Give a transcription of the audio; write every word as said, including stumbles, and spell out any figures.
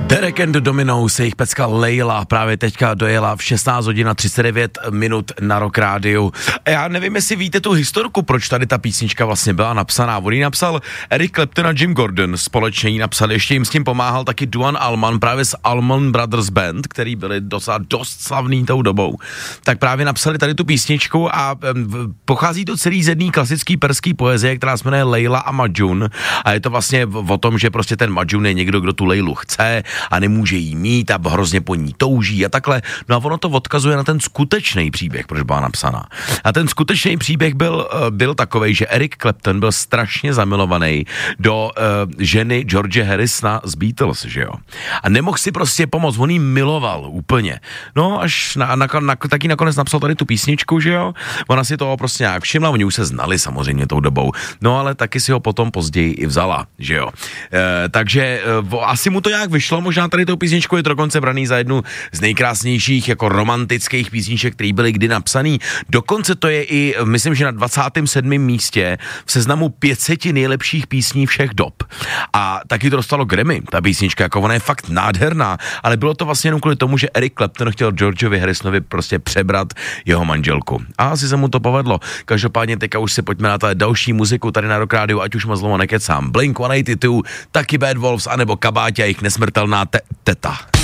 Derek and the Dominos, jejich pecka Layla právě teďka dojela v šestnáct hodin a třicet devět minut na Rock Rádiu. A já nevím, jestli víte tu historku, proč tady ta písnička vlastně byla napsaná. On ji napsal Eric Clapton a Jim Gordon, společně ji napsali, ještě jim s tím pomáhal taky Duane Allman, právě z Allman Brothers Band, který byli docela dost slavný tou dobou. Tak právě napsali tady tu písničku a pochází to celý z jedné klasický perský poezie, která se jmenuje Layla a Majnun. A je to vlastně o tom, že prostě ten Majnun je někdo, kdo tu Laylu chce a nemůže jí mít a hrozně po ní touží a takhle. No a ono to odkazuje na ten skutečný příběh, proč byla napsaná. A ten skutečný příběh byl, byl takovej, že Eric Clapton byl strašně zamilovaný do uh, ženy George Harrisona z Beatles, že jo. A nemohl si prostě pomoct, on jí miloval úplně. No až na, na, na, taky nakonec napsal tady tu písničku, že jo. Ona si toho prostě nějak všimla, oni už se znali samozřejmě tou dobou. No ale taky si ho potom později i vzala, že jo. E, takže e, asi mu to nějak vyšlo, možná tady tou písničkou je to dokonce braný za jednu z nejkrásnějších jako romantických písniček, které byly kdy napsaný. Dokonce to je i, myslím, že na dvacátém sedmém místě v seznamu pět set nejlepších písní všech dob. A taky to dostalo Grammy, ta písnička, jako ona je fakt nádherná, ale bylo to vlastně jenom kvůli tomu, že Eric Clapton chtěl Georgeovi Harrisonovi prostě přebrat jeho manželku. A asi se mu to povedlo. Každopádně teďka už si pojďme na ta další muziku tady na Rock Rádiu, ať už moc dlouho nekecám. Blink sto osmdesát dva, taky Bad Wolves, anebo Kabátě a jejich nesmrtelná te- teta.